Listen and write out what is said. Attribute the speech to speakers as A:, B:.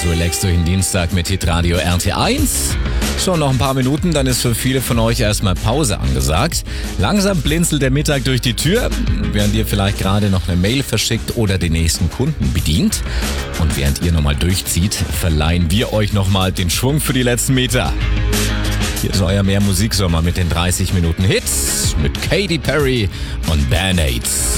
A: relax durch den Dienstag mit Hitradio RT1. Schon noch ein paar Minuten, dann ist für viele von euch erstmal Pause angesagt. Langsam blinzelt der Mittag durch die Tür, während ihr vielleicht gerade noch eine Mail verschickt oder den nächsten Kunden bedient. Und während ihr nochmal durchzieht, verleihen wir euch nochmal den Schwung für die letzten Meter. Hier ist euer Mehr Musiksommer mit den 30 Minuten Hits mit Katy Perry und Band-Aids.